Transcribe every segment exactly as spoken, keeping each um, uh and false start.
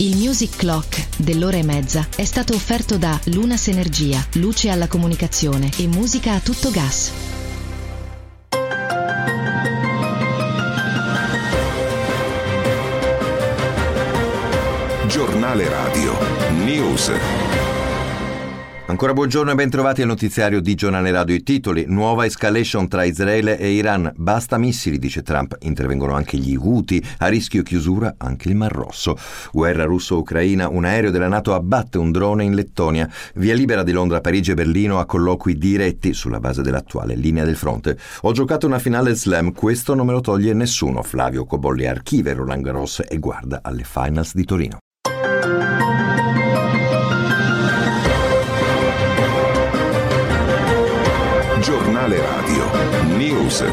Il Music Clock dell'ora e mezza è stato offerto da Lunas Energia, luce alla comunicazione e musica a tutto gas. Giornale Radio News. Ancora buongiorno e ben trovati al notiziario di Giornale Radio. I titoli: nuova escalation tra Israele e Iran, basta missili, dice Trump, intervengono anche gli Houthi, a rischio chiusura anche il Mar Rosso. Guerra russo-ucraina, un aereo della NATO abbatte un drone in Lettonia. Via libera di Londra, Parigi e Berlino a colloqui diretti sulla base dell'attuale linea del fronte. Ho giocato una finale slam, questo non me lo toglie nessuno. Flavio Cobolli archiva Roland Garros e guarda alle finals di Torino. Giornale Radio News.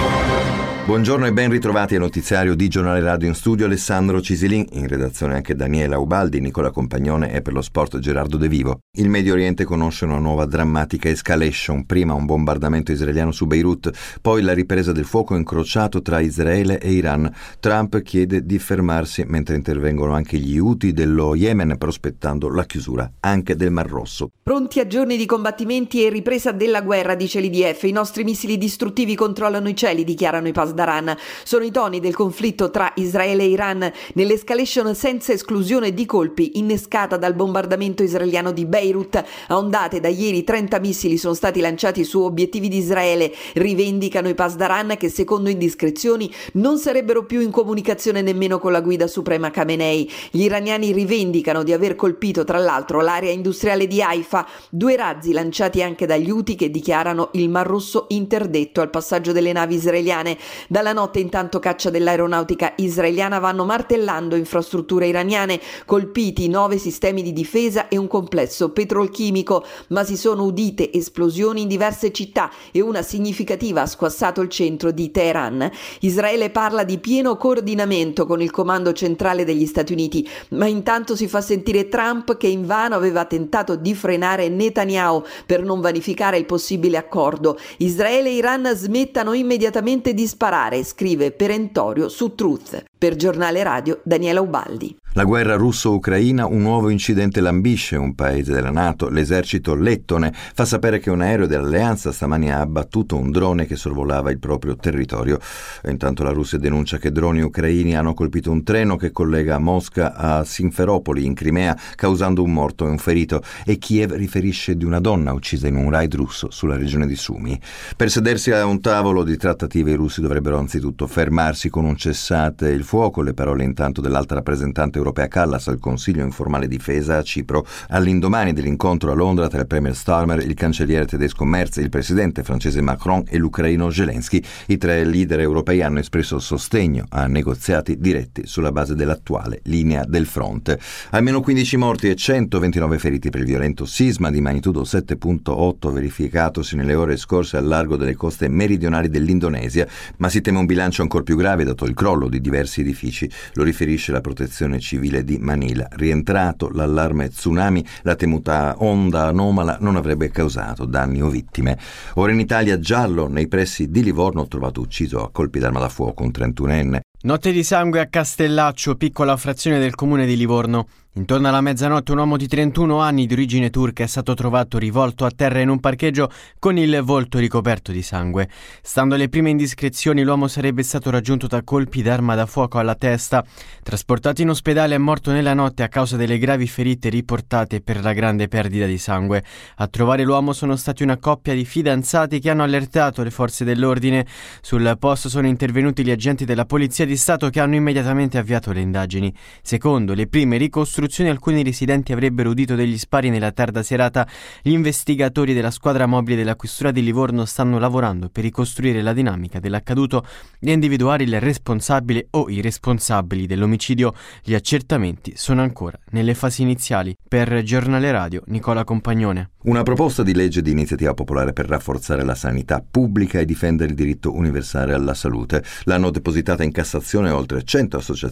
Buongiorno e ben ritrovati al notiziario di Giornale Radio. In studio Alessandro Cisilin, in redazione anche Daniela Ubaldi, Nicola Compagnone e per lo sport Gerardo De Vivo. Il Medio Oriente conosce una nuova drammatica escalation, prima un bombardamento israeliano su Beirut, poi la ripresa del fuoco incrociato tra Israele e Iran. Trump chiede di fermarsi mentre intervengono anche gli Houthi dello Yemen, prospettando la chiusura anche del Mar Rosso. Pronti a giorni di combattimenti e ripresa della guerra, dice l'I D F. I nostri missili distruttivi controllano i cieli, dichiarano i Pasdaran. Sono i toni del conflitto tra Israele e Iran nell'escalation senza esclusione di colpi innescata dal bombardamento israeliano di Beirut. A ondate da ieri trenta missili sono stati lanciati su obiettivi di Israele. Rivendicano i Pasdaran che secondo indiscrezioni non sarebbero più in comunicazione nemmeno con la guida suprema Khamenei. Gli iraniani rivendicano di aver colpito tra l'altro l'area industriale di Haifa. Due razzi lanciati anche dagli Houthi che dichiarano il Mar Rosso interdetto al passaggio delle navi israeliane. Dalla notte intanto caccia dell'aeronautica israeliana vanno martellando infrastrutture iraniane, colpiti nove sistemi di difesa e un complesso petrolchimico, ma si sono udite esplosioni in diverse città e una significativa ha squassato il centro di Teheran. Israele parla di pieno coordinamento con il comando centrale degli Stati Uniti, ma intanto si fa sentire Trump che invano aveva tentato di frenare Netanyahu per non vanificare il possibile accordo. Israele e Iran smettano immediatamente di sparare, scrive perentorio su Truth. Per Giornale Radio Daniela Ubaldi. La guerra russo-ucraina, un nuovo incidente lambisce un paese della NATO. L'esercito lettone fa sapere che un aereo dell'alleanza stamani ha abbattuto un drone che sorvolava il proprio territorio. E intanto la Russia denuncia che droni ucraini hanno colpito un treno che collega Mosca a Simferopoli in Crimea, causando un morto e un ferito. E Kiev riferisce di una donna uccisa in un raid russo sulla regione di Sumy. Per sedersi a un tavolo di trattative i russi dovrebbero anzitutto fermarsi con un cessate il fuoco. Le parole intanto dell'alta rappresentante europea Callas al Consiglio informale difesa a Cipro, all'indomani dell'incontro a Londra tra il premier Starmer, il cancelliere tedesco Merz, il presidente francese Macron e l'ucraino Zelensky. I tre leader europei hanno espresso sostegno a negoziati diretti sulla base dell'attuale linea del fronte. Almeno quindici morti e centoventinove feriti per il violento sisma di magnitudo sette virgola otto verificatosi nelle ore scorse al largo delle coste meridionali dell'Indonesia, ma si teme un bilancio ancora più grave dato il crollo di diversi edifici. Lo riferisce la protezione civile di Manila. Rientrato l'allarme tsunami, la temuta onda anomala non avrebbe causato danni o vittime. Ora in Italia giallo, nei pressi di Livorno, trovato ucciso a colpi d'arma da fuoco un trentunenne. Notte di sangue a Castellaccio, piccola frazione del comune di Livorno. Intorno alla mezzanotte un uomo di trentuno anni di origine turca è stato trovato rivolto a terra in un parcheggio con il volto ricoperto di sangue. Stando alle prime indiscrezioni, l'uomo sarebbe stato raggiunto da colpi d'arma da fuoco alla testa. Trasportato in ospedale, è morto nella notte a causa delle gravi ferite riportate per la grande perdita di sangue. A trovare l'uomo sono stati una coppia di fidanzati che hanno allertato le forze dell'ordine. Sul posto sono intervenuti gli agenti della Polizia di Stato che hanno immediatamente avviato le indagini. Secondo le prime ricostruzioni, alcuni residenti avrebbero udito degli spari nella tarda serata. Gli investigatori della squadra mobile della questura di Livorno stanno lavorando per ricostruire la dinamica dell'accaduto e individuare il responsabile o i responsabili dell'omicidio. Gli accertamenti sono ancora nelle fasi iniziali. Per Giornale Radio, Nicola Compagnone. Una proposta di legge di iniziativa popolare per rafforzare la sanità pubblica e difendere il diritto universale alla salute. L'hanno depositata in Cassazione oltre cento associazioni